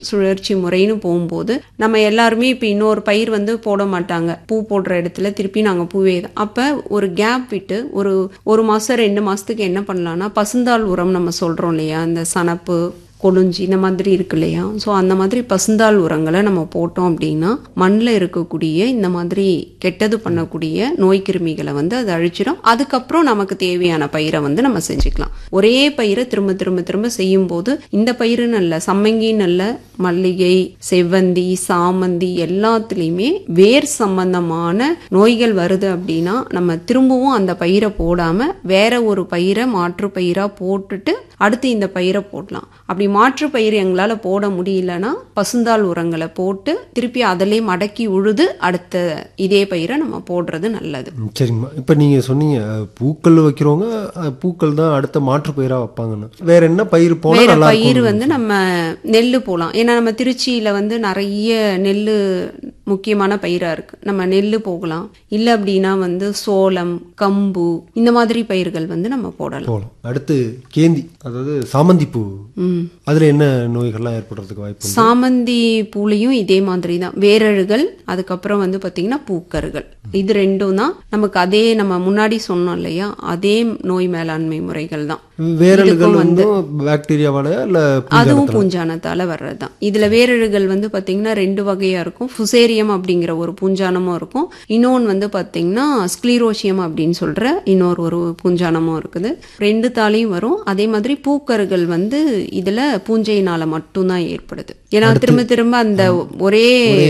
சுழற்சி முறைன்னு போகும்போது நம்ம எல்லாருமே இப்போ இன்னொரு பயிர் போட மாட்டாங்க. பூ போடுற இடத்துல திருப்பி நாங்கள் பூவே தான். அப்போ ஒரு கேப் விட்டு ஒரு மாதம் 2 மாதத்துக்கு என்ன பண்ணலாம்னா பசுந்தாள் உரம் நம்ம சொல்கிறோம் இல்லையா, இந்த சணப்பு கொழுஞ்சி இந்த மாதிரி இருக்கு இல்லையா. ஸோ அந்த மாதிரி பசுந்தாள் உரங்களை நம்ம போட்டோம் அப்படின்னா மண்ணில் இருக்கக்கூடிய இந்த மாதிரி கெட்டது பண்ணக்கூடிய நோய் கிருமிகளை அது அழிச்சிடும். அதுக்கப்புறம் நமக்கு தேவையான பயிரை நம்ம செஞ்சுக்கலாம். ஒரே பயிரை திரும்ப திரும்ப திரும்ப செய்யும் போது இந்த பயிருன்னு இல்லை, சம்மங்கின்னு இல்லை, மல்லிகை, செவ்வந்தி, சாமந்தி எல்லாத்துலேயுமே வேர் சம்பந்தமான நோய்கள் வருது அப்படின்னா நம்ம திரும்பவும் அந்த பயிரை போடாம வேற ஒரு பயிரை மாற்று பயிரா போட்டுட்டு அடுத்து இந்த பயிரை போடலாம். அப்படி மாற்று பயிர் எங்களால் போட முடியலன்னா பசுந்தாள் உரங்களை போட்டு திருப்பி அதிலே மடக்கி உழுது அடுத்த இதே பயிரை நம்ம போடுறது நல்லது. சரிங்கம்மா. இப்போ நீங்கள் சொன்னீங்க பூக்கள் வைக்கிறவங்க பூக்கள் தான் அடுத்த மாற்று பயிராக வைப்பாங்கன்னு. வேற என்ன பயிர் போல வேற பயிர் நம்ம நெல் போகலாம். ஏன்னா நம்ம திருச்சியில் நிறைய நெல் முக்கியமான பயிராக இருக்கு. நம்ம நெல் போகலாம். இல்லை அப்படின்னா சோளம், கம்பு இந்த மாதிரி பயிர்கள் நம்ம போடலாம். அடுத்து கேந்தி, அதாவது சாமந்தி பூ, அதுல என்ன நோய்கள்லாம் ஏற்படுறதுக்கு வாய்ப்பு? சாமந்தி பூலையும் இதே மாதிரி தான் வேரழுகள், அதுக்கப்புறம் பாத்தீங்கன்னா பூக்கருகள். இது ரெண்டும் தான் நமக்கு அதே நம்ம முன்னாடி சொன்னோம் இல்லையா, அதே நோய் மேலாண்மை முறைகள் தான். வேரழுகள் பாக்டீரியாவால இல்ல அதுவும் பூஞ்சானத்தால வர்றதுதான். இதுல வேரழுகள் பாத்தீங்கன்னா 2 வகையா இருக்கும். ஃபுசேரியம் அப்படிங்கிற ஒரு பூஞ்சானமும் இருக்கும். இன்னொன்னு பாத்தீங்கன்னா ஸ்க்ளீரோசியம் அப்படின்னு சொல்ற இன்னொரு பூஞ்சானமும் இருக்குது. 2 தாலையும் வரும். அதே மாதிரி பூக்கருகள் இதுல பூஞ்சையினால மட்டும்தான் ஏற்படுது. ஏன்னா திரும்ப திரும்ப அந்த ஒரே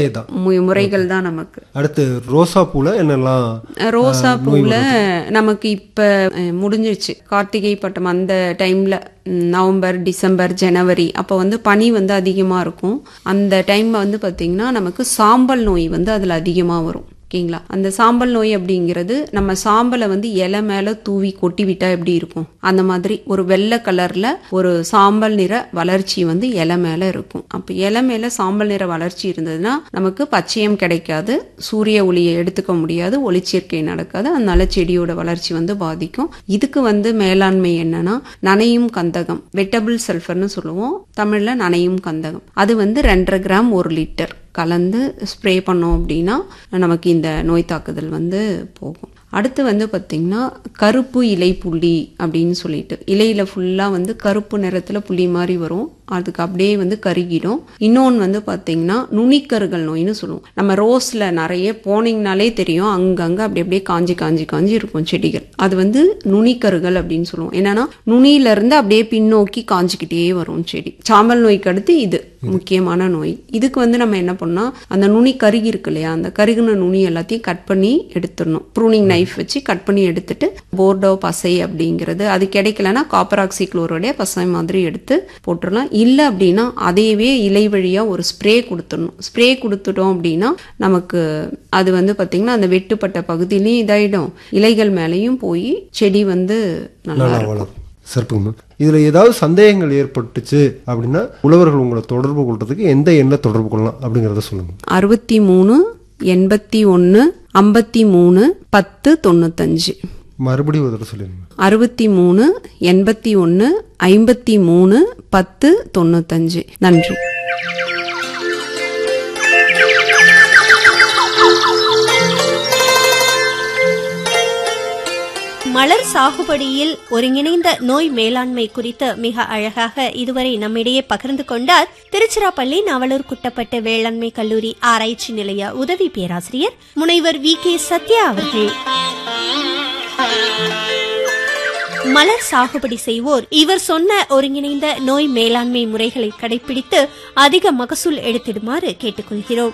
முறைகள் தான் நமக்கு. அடுத்து ரோசா பூல என்னெல்லாம்? ரோசா பூல நமக்கு இப்ப முடிஞ்சிருச்சு. கார்த்திகை பட்டம் அந்த டைம்ல நவம்பர், டிசம்பர், ஜனவரி அப்போ பனி அதிகமா இருக்கும். அந்த டைம்ல பாத்தீங்கன்னா நமக்கு சாம்பல் நோய் அதுல அதிகமா வரும். ஓகேங்களா. அந்த சாம்பல் நோய் அப்படிங்கிறது நம்ம சாம்பலை இலை மேல தூவி கொட்டி விட்டா எப்படி இருக்கும், அந்த மாதிரி ஒரு வெள்ளை கலர்ல ஒரு சாம்பல் நிற வளர்ச்சி இலை மேல இருக்கும். அப்ப இலை மேல சாம்பல் நிற வளர்ச்சி இருந்ததுன்னா நமக்கு பச்சையம் கிடைக்காது, சூரிய ஒளியை எடுத்துக்க முடியாது, ஒளிச்சேர்க்கை நடக்காது. அதனால செடியோட வளர்ச்சி பாதிக்கும். இதுக்கு மேலாண்மை என்னன்னா நனையும் கந்தகம், வெட்டபிள் சல்ஃபர்னு சொல்லுவோம் தமிழ்ல, நனையும் கந்தகம். அது 2.5 கிராம் 1 லிட்டர் கலந்து ஸ்ப்ரே பண்ணோம் அப்படின்னா நமக்கு இந்த நோய் தாக்குதல் போகும். அடுத்து பார்த்தீங்கன்னா கருப்பு இலை புள்ளி அப்படின்னு சொல்லிட்டு இலையில ஃபுல்லா கருப்பு நிறத்துல புள்ளி மாதிரி வரும். அதுக்கு அப்படியே கருகிடும். இன்னொன்று பார்த்தீங்கன்னா நுனிக்கருகள் நோய்னு சொல்லுவோம். நம்ம ரோஸ்ல நிறைய போனீங்கனாலே தெரியும், அங்கங்க அப்படி அப்படியே காஞ்சி காஞ்சி காஞ்சி இருக்கும் செடிகள். அது நுனிக்கருகள் அப்படின்னு சொல்லுவோம். என்னன்னா நுனியில இருந்து அப்படியே பின்னோக்கி காஞ்சிக்கிட்டே வரும் செடி. சாம்பல் நோய்க்கு அடுத்து இது முக்கியமான நோய். இதுக்கு நம்ம என்ன பண்ணா அந்த நுனி கருகி இருக்கு இல்லையா, அந்த கருகின நுனி எல்லாத்தையும் கட் பண்ணி எடுத்துடணும். ப்ரூனிங் நைஃப் வச்சு கட் பண்ணி எடுத்துட்டு போர்டோ பசை அப்படிங்கிறது அது கிடைக்கலன்னா காப்பர் ஆக்சி குளோரைடே பசை மாதிரி எடுத்து போட்டுடலாம். இல்லை அப்படின்னா அதையவே இலை வழியா ஒரு ஸ்ப்ரே கொடுத்துடணும். ஸ்ப்ரே கொடுத்துட்டோம் அப்படின்னா நமக்கு அது பார்த்தீங்கன்னா அந்த வெட்டுப்பட்ட பகுதியிலையும் இதாயிடும், இலைகள் மேலேயும் போய் செடி நல்லா வளரும். சிறப்புங்க. இதுல ஏதாவது சந்தேகங்கள் ஏற்பட்டுச்சு அப்படின்னா உழவர்கள் உங்களை தொடர்பு கொள்றதுக்கு எந்த எண்ணை தொடர்பு கொள்ளலாம் அப்படிங்கறத சொல்லுங்க. 63 81 53 10 95. மறுபடியும் ஒரு தடவை சொல்லிருங்க. 63 81 53 10 95. நன்றி. மலர் சாகுபடியில் ஒருங்கிணைந்த நோய் மேலாண்மை குறித்து மிக அழகாக இதுவரை நம்மிடையே பகிர்ந்து கொண்டார் திருச்சிராப்பள்ளி நாவலூர் குட்டப்பட்டு வேளாண்மை கல்லூரி ஆராய்ச்சி நிலைய உதவி பேராசிரியர் முனைவர் VK சத்யா அவர்கள். மலர் சாகுபடி செய்வோர் இவர் சொன்ன ஒருங்கிணைந்த நோய் மேலாண்மை முறைகளை கடைபிடித்து அதிக மகசூல் எடுத்திடுமாறு கேட்டுக்கொள்கிறோம்.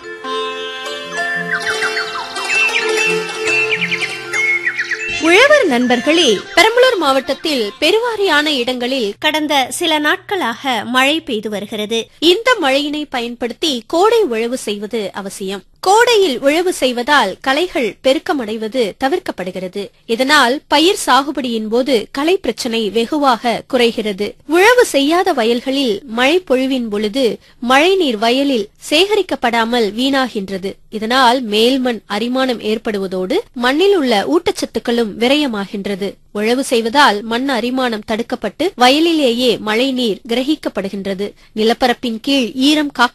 உழவர் நண்பர்களே, பெரம்பலூர் மாவட்டத்தில் பெருவாரியான இடங்களில் கடந்த சில நாட்களாக மழை பெய்து வருகிறது. இந்த மழையினை பயன்படுத்தி கோடை உழவு செய்வது அவசியம். கோடையில் உழவு செய்வதால் களைகள் பெருக்கமடைவது தவிர்க்கப்படுகிறது. இதனால் பயிர் சாகுபடியின் போது களை பிரச்சனை வெகுவாக குறைகிறது. உழவு செய்யாத வயல்களில் மழை பொழிவின் பொழுது மழைநீர் வயலில் சேகரிக்கப்படாமல் வீணாகின்றது. இதனால் மேல்மண் அரிமானம் ஏற்படுவதோடு மண்ணில் உள்ள ஊட்டச்சத்துக்களும் விரயமாகின்றது. உழவு செய்வதால் மண் அரிமானம் தடுக்கப்பட்டு வயலிலேயே மழைநீர் கிரகிக்கப்படுகின்றது. நிலப்பரப்பின் கீழ் ஈரம்